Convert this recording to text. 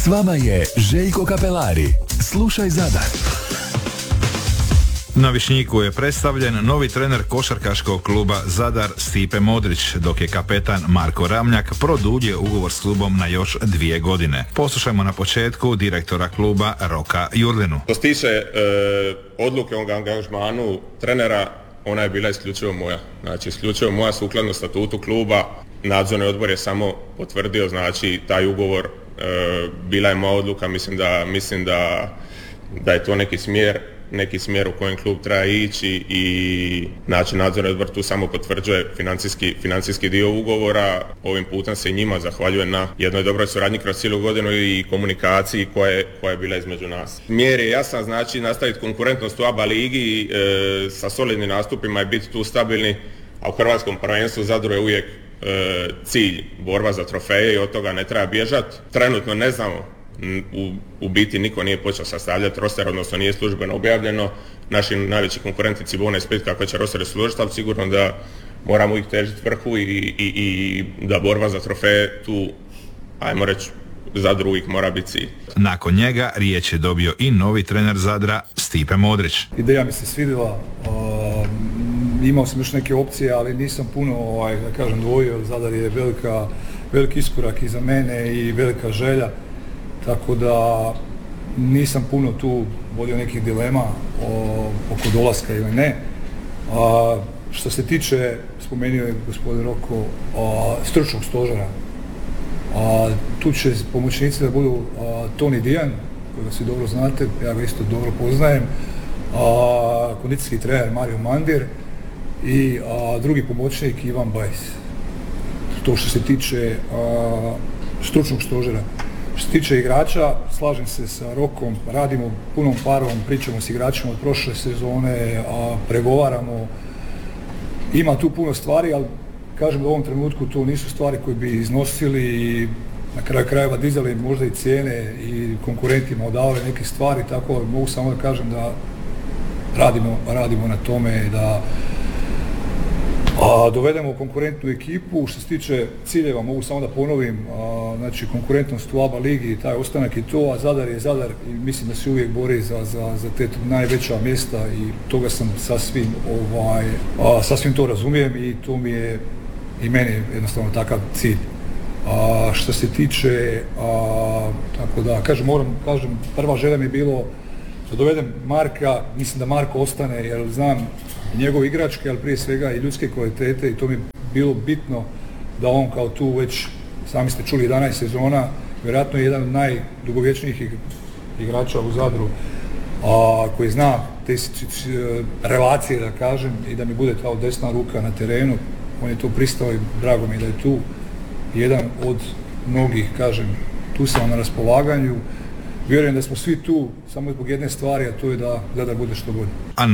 S vama je Željko Kapelari. Slušaj Zadar. Na Višnjiku je predstavljen novi trener košarkaškog kluba Zadar Stipe Modrić, dok je kapetan Marko Ramljak produljio ugovor s klubom na još 2 godine. Poslušajmo na početku direktora kluba Roka Jurlinu. Što se tiče odluke o angažmanu trenera, ona je bila isključivo moja. Znači, isključivo moja sukladno statutu kluba. Nadzorni odbor je samo potvrdio, znači, taj ugovor. Bila je moja odluka, mislim da je to neki smjer u kojem klub treba ići i znači nadzorni odbor tu samo potvrđuje financijski dio ugovora. Ovim putem se i njima zahvaljujem na jednoj dobroj suradnji kroz cijelu godinu i komunikaciji koja je bila između nas. Smjer je jasan, znači nastaviti konkurentnost u ABA ligi sa solidnim nastupima i biti tu stabilni, a u hrvatskom prvenstvu Zadru je uvijek cilj borba za trofeje i od toga ne treba bježati. Trenutno ne znamo, u biti niko nije počeo sastavljati roster, odnosno nije službeno objavljeno. Naši najveći konkurenti Cibona i Split kako će roster služiti, ali sigurno da moramo uvijek težiti vrhu i da borba za trofeje tu, ajmo reći, Zadru uvijek mora biti cilj. Nakon njega riječ je dobio i novi trener Zadra Stipe Modrić. Ideja mi se svidjela, imao sam još neke opcije, ali nisam puno, da kažem, dvojio. Zadar je veliki iskorak i za mene i velika želja, tako da nisam puno tu vodio nekih dilema oko dolaska ili ne. Što se tiče, spomenuo je gospodin Roko, stručnog stožera, tu će pomoćnici da budu Toni Dijan, kojega svi dobro znate, ja ga isto dobro poznajem, kondicijski trener Mario Mandir i drugi pomoćnik Ivan Bajs. To što se tiče stručnog stožera. Što se tiče igrača, slažem se sa Rokom, radimo punom parom, pričamo s igračima od prošle sezone, pregovaramo. Ima tu puno stvari, ali kažem da u ovom trenutku to nisu stvari koje bi iznosili i na kraju krajeva dizali možda i cijene i konkurentima odavali neke stvari, tako mogu samo da kažem da radimo na tome da dovedemo konkurentnu ekipu. Što se tiče ciljeva, mogu samo da ponovim, znači konkurentnost u ABA ligi, taj ostanak i to, a Zadar je Zadar i mislim da se uvijek bori za te najveća mjesta i toga sam sasvim to razumijem i to mi je i meni jednostavno takav cilj. Što se tiče, tako da, kažem, prva želja mi je bilo da dovedem Marka, mislim da Marko ostane jer znam njegove igračke, ali prije svega i ljudske kvalitete i to mi je bilo bitno da on kao tu već, sami ste čuli, 11 sezona, vjerojatno je jedan od najdugovječnijih igrača u Zadru, koji zna te relacije, da kažem, i da mi bude kao desna ruka na terenu. On je to pristao i drago mi je da je tu jedan od mnogih, kažem, tu sam na raspolaganju. Vjerujem da smo svi tu samo zbog jedne stvari, a to je da Zadar bude što bolje.